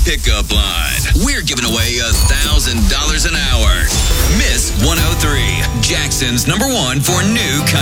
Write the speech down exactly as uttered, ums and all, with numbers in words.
pickup line. We're giving away one thousand dollars an hour. Miss one oh three, Jackson's number one for new